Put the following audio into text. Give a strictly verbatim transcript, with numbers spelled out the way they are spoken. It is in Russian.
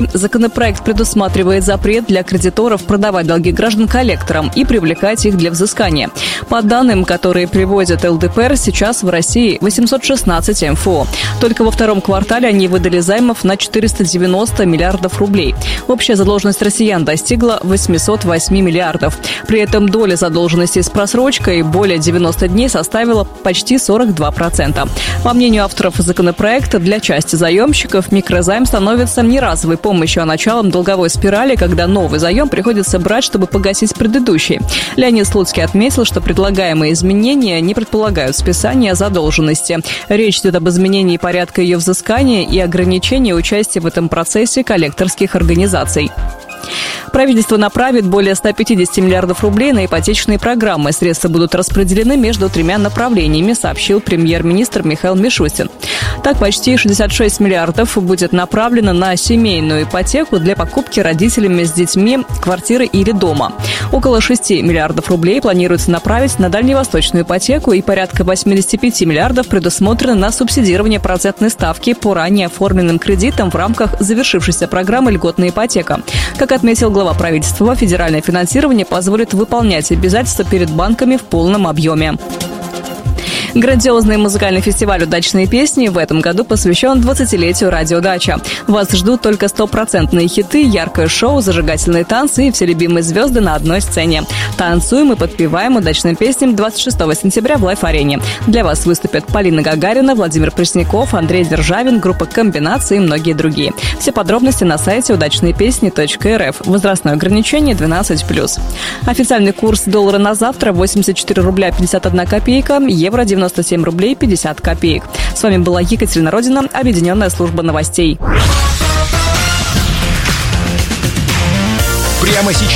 Законопроект предусматривает запрет для кредиторов продавать долги граждан коллекторам и привлекать их для взыскания. По данным, которые приводит эл дэ пэ эр, сейчас в России восемьсот шестнадцать эм эф о. Только во втором квартале они выдали займов на четыреста девяносто миллиардов рублей. Общая задолженность россиян достигла восемьсот восемь миллиардов. При этом доля задолженности с просрочкой более девяноста дней составила почти сорок два процента. По мнению авторов законопроекта, для части заемщиков микрозайм становится не разовой помощью, а началом долговой спирали, когда новый заем приходится брать, чтобы погасить предыдущий. Леонид Слуцкий отметил, что предлагаемые изменения не предполагают списания задолженности. Речь идет об изменении порядка ее взыскания и ограничении участия в этом процессе коллекторских организаций. Правительство направит более ста пятидесяти миллиардов рублей на ипотечные программы. Средства будут распределены между тремя направлениями, сообщил премьер-министр Михаил Мишустин. Так, почти шестьдесят шесть миллиардов будет направлено на семейную ипотеку для покупки родителями с детьми квартиры или дома. Около шести миллиардов рублей планируется направить на дальневосточную ипотеку, и порядка восьмидесяти пяти миллиардов предусмотрено на субсидирование процентной ставки по ранее оформленным кредитам в рамках завершившейся программы «Льготная ипотека». Как отметил глава правительства, федеральное финансирование позволит выполнять обязательства перед банками в полном объеме. Грандиозный музыкальный фестиваль «Удачные песни» в этом году посвящен двадцатилетию радио «Дача». Вас ждут только стопроцентные хиты, яркое шоу, зажигательные танцы и все любимые звезды на одной сцене. Танцуем и подпеваем удачным песням двадцать шестого сентября в лайв-арене. Для вас выступят Полина Гагарина, Владимир Пресняков, Андрей Державин, группа «Комбинации» и многие другие. Все подробности на сайте удачные песни точка эр эф. Возрастное ограничение двенадцать плюс. Официальный курс доллара на завтра восемьдесят четыре рубля пятьдесят одна копейка, евро девяносто семь рублей пятьдесят копеек. С вами была Екатерина Родина, Объединенная служба новостей. Прямо сейчас.